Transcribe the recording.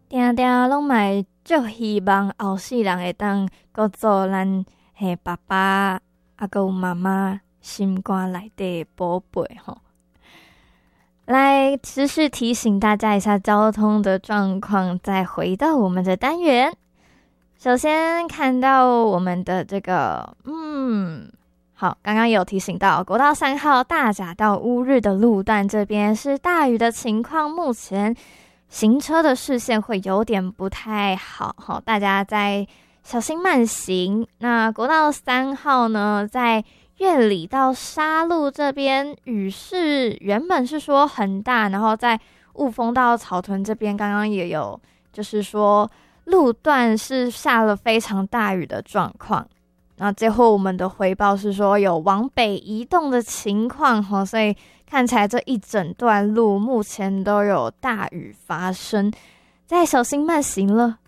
定定拢嘛会足希望后世人会当搁做咱爸爸还有妈妈心肝内底的宝贝吼。来持续提醒大家一下交通的状况，再回到我们的单元。首先看到我们的这个好，刚刚有提醒到国道3号大甲到乌日的路段这边是大雨的情况，目前行车的视线会有点不太好，大家再小心慢行。那国道3号呢，在月里到沙鹿这边雨势原本是说很大，然后在雾峰到草屯这边刚刚也有就是说路段是下了非常大雨的状况。那最后我们的回报是说有往北移动的情况，所以看起来这一整段路目前都有大雨发生，再小心慢行了。